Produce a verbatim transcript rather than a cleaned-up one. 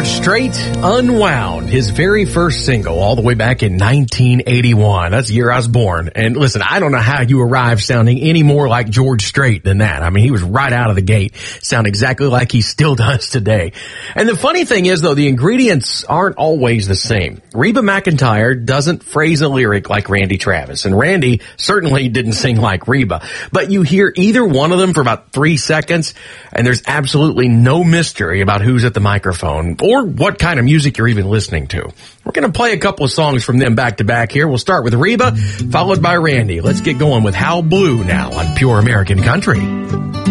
George Strait, Unwound, his very first single, all the way back in nineteen eighty-one. That's the year I was born. And listen, I don't know how you arrived sounding any more like George Strait than that. I mean, he was right out of the gate, sound exactly like he still does today. And the funny thing is, though, the ingredients aren't always the same. Reba McEntire doesn't phrase a lyric like Randy Travis, and Randy certainly didn't sing like Reba. But you hear either one of them for about three seconds, and there's absolutely no mystery about who's at the microphone or what kind of music you're even listening to. We're going to play a couple of songs from them back to back here. We'll start with Reba, followed by Randy. Let's get going with How Blue now on Pure American Country.